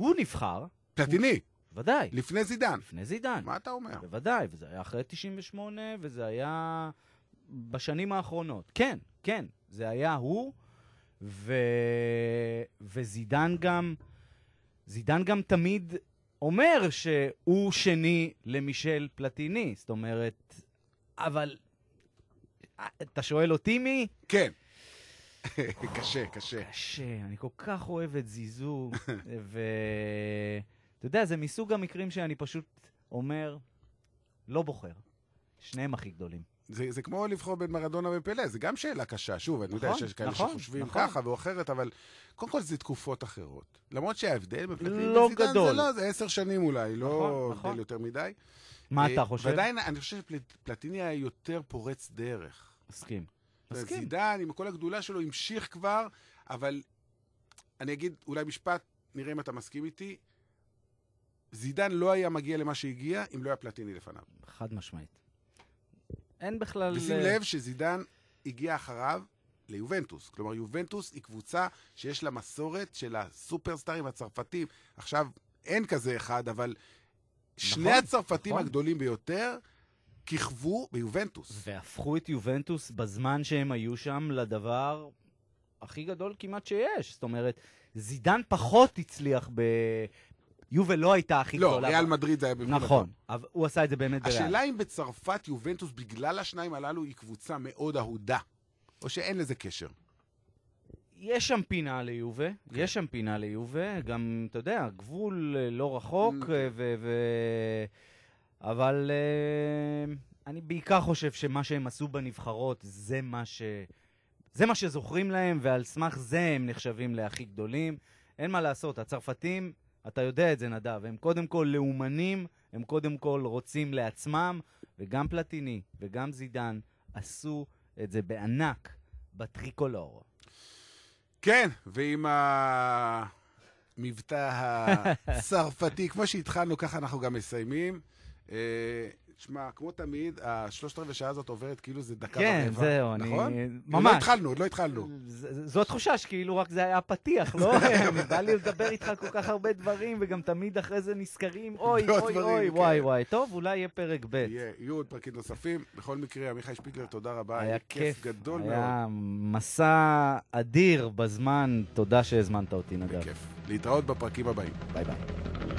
הוא נבחר. פלטיני. בוודאי. לפני זידן. לפני זידן. מה אתה אומר? בוודאי, וזה היה אחרי 98, וזה היה בשנים האחרונות. כן, כן, זה היה הוא, וזידן גם תמיד אומר שהוא שני למישל פלטיני. זאת אומרת, אבל אתה שואל אותי מי? כן. קשה, קשה. קשה, אני כל כך אוהב את זיזו, אתה יודע, זה מסוג המקרים שאני פשוט אומר, לא בוחר. שניהם הכי גדולים. זה כמו לבחור בין מרדונה ופלה, זה גם שאלה קשה. שוב, אני יודע שיש כאלה שחושבים ככה או אחרת, אבל קודם כל זה תקופות אחרות. למרות שההבדל בפלטיני וזידן זה 10 שנים אולי, לא הבדל יותר מדי. מה אתה חושב? ועדיין אני חושב שפלטיני היה יותר פורץ דרך. מסכים. זידן עם כל הגדולה שלו המשיך כבר, אבל אני אגיד אולי משפט, נראה אם אתה מסכים איתי, זידן לא היה מגיע למה שהגיע אם לא היה פלטיני לפניו. חד משמעית. אין בכלל... ושים לב שזידן הגיע אחריו ליובנטוס. כלומר, יובנטוס היא קבוצה שיש לה מסורת של הסופרסטארים הצרפתים. עכשיו, אין כזה אחד, אבל שני הצרפתים הגדולים ביותר כיכבו ביובנטוס. והפכו את יובנטוס בזמן שהם היו שם לדבר הכי גדול כמעט שיש. זאת אומרת, זידן פחות הצליח יובל לא הייתה הכי גדולה. לא, ריאל מדריד זה היה במקום. נכון, אבל הוא עשה את זה באמת בריאל. השאלה אם בצרפת יובנטוס בגלל השניים הללו היא קבוצה מאוד אהודה, או שאין לזה קשר? יש שם פינה ליובה, יש שם פינה ליובה, גם, אתה יודע, גבול לא רחוק, אבל אני בעיקר חושב שמה שהם עשו בנבחרות זה מה שזוכרים להם, ועל סמך זה הם נחשבים להכי גדולים. אין מה לעשות, הצרפתים, אתה יודע את זה נדב, הם קודם כל לאומנים, הם קודם כל רוצים לעצמם, וגם פלטיני וגם זידן עשו את זה בענק בטריקולור. כן, ועם המבטא הצרפתי, כמו שהתחלנו, ככה אנחנו גם מסיימים. תשמע, כמו תמיד, השלושת רבעי שעה הזאת עוברת כאילו זה דקה ורבע. כן, זהו, נכון? ממש. עוד לא התחלנו. זו התחושה שכאילו רק זה היה פתיח, לא? בא לי לדבר איתך כל כך הרבה דברים, וגם תמיד אחרי זה נזכרים, אוי, אוי, אוי, וואי, וואי. טוב, אולי יהיה פרק ב'. יהיו עוד פרקים נוספים. בכל מקרה, עמיחי שפיגלר, תודה רבה. היה כיף גדול מאוד. היה מסע אדיר בזמן. תודה שהזמנת אותי, נדב. בכיף. להתראות בפרקים הבאים. ביי ביי.